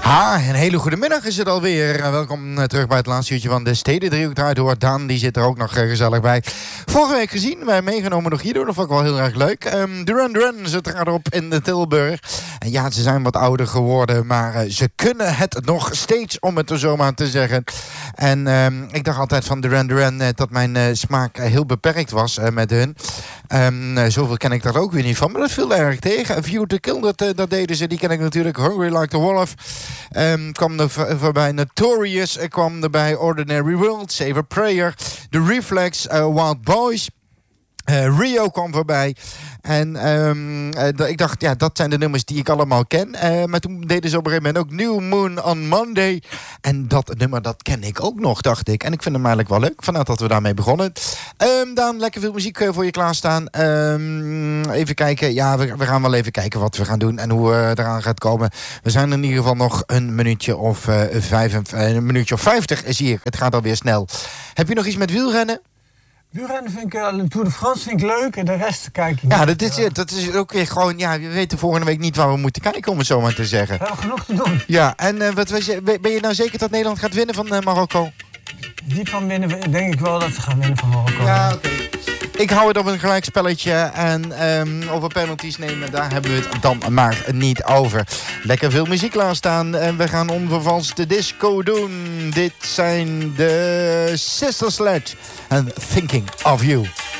Een hele goede middag is het alweer. Welkom terug bij het laatste uurtje van de Stedendriehoek. Draait door. Daan, die zit er ook nog gezellig bij. Vorige week gezien, wij meegenomen door Guido. Dat vond ik wel heel erg leuk. Duran zit er op in de Tilburg. En ja, ze zijn wat ouder geworden, maar ze kunnen het nog steeds, om het er zo maar te zeggen. En ik dacht altijd van Duran dat mijn smaak heel beperkt was met hun. Zoveel ken ik daar ook weer niet van, maar dat viel erg tegen. A View to Kill, dat deden ze. Die ken ik natuurlijk. Hungry Like the Wolf. Kwam er voorbij Notorious. Kwam erbij Ordinary World. Save a Prayer. The Reflex. Wild Boys. Rio kwam voorbij. En ik dacht, ja, dat zijn de nummers die ik allemaal ken. Maar toen deden ze op een gegeven moment ook New Moon on Monday. En dat nummer, dat ken ik ook nog, dacht ik. En ik vind hem eigenlijk wel leuk, vandaar dat we daarmee begonnen. Daan, lekker veel muziek voor je klaarstaan. Even kijken. Ja, we gaan wel even kijken wat we gaan doen en hoe eraan gaat komen. We zijn in ieder geval nog een minuutje of 50 is hier. Het gaat alweer snel. Heb je nog iets met wielrennen? Wielrennen vind ik, Tour de France vind ik leuk en de rest kijk ik niet. Ja, dat is ook weer gewoon, ja, we weten volgende week niet waar we moeten kijken, om het zo maar te zeggen. We hebben genoeg te doen. Ja, en ben je nou zeker dat Nederland gaat winnen van Marokko? Niet van winnen, denk ik wel dat ze gaan winnen van Marokko. Ja, oké. Ik hou het op een gelijkspelletje en over penalties nemen, daar hebben we het dan maar niet over. Lekker veel muziek klaarstaan en we gaan onvervalst de disco doen. Dit zijn de Sister Sledge en Thinking of You.